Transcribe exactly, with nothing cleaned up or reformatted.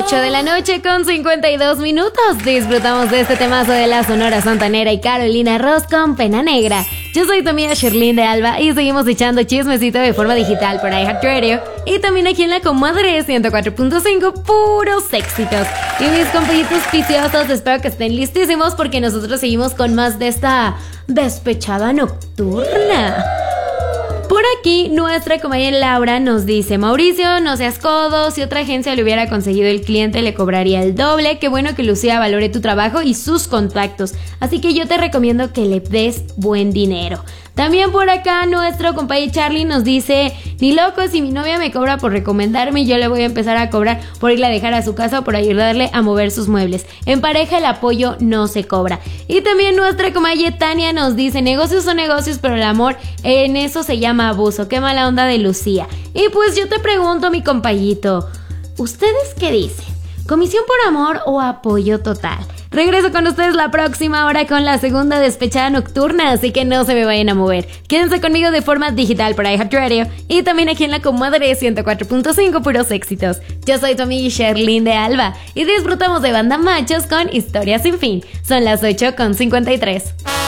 ocho de la noche con cincuenta y dos minutos. Disfrutamos de este temazo de la Sonora Santanera y Carolina Ross con Pena Negra. Yo soy tu amiga Sherlyn de Alba y seguimos echando chismecito de forma digital por iHeartRadio y también aquí en la Comadre ciento cuatro punto cinco, puros éxitos. Y mis compañitos viciosos, espero que estén listísimos porque nosotros seguimos con más de esta despechada nocturna. Por aquí, nuestra compañera Laura nos dice: Mauricio, no seas codo, si otra agencia le hubiera conseguido el cliente le cobraría el doble. Qué bueno que Lucía valore tu trabajo y sus contactos, así que yo te recomiendo que le des buen dinero. También por acá nuestro compañero Charlie nos dice: ni loco, si mi novia me cobra por recomendarme, yo le voy a empezar a cobrar por irla a dejar a su casa o por ayudarle a mover sus muebles. En pareja el apoyo no se cobra. Y también nuestra compañera Tania nos dice: negocios son negocios, pero el amor, en eso se llama abuso. Qué mala onda de Lucía. Y pues yo te pregunto, mi compañito, ¿ustedes qué dicen? ¿Comisión por amor o apoyo total? Regreso con ustedes la próxima hora con la segunda despechada nocturna, así que no se me vayan a mover. Quédense conmigo de forma digital por iHeartRadio y también aquí en la Comadre ciento cuatro punto cinco, puros éxitos. Yo soy tu amiga Sherlyn de Alba y disfrutamos de Banda Machos con Historia Sin Fin. Son las ocho con cincuenta y tres.